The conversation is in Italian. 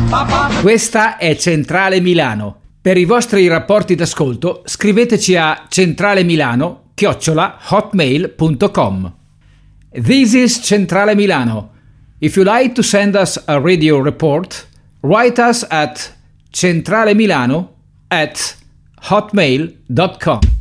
Questa è Centrale Milano. Per i vostri rapporti d'ascolto scriveteci a centralemilano@hotmail.com. This is Centrale Milano. If you like to send us a radio report, write us at centralemilano@hotmail.com.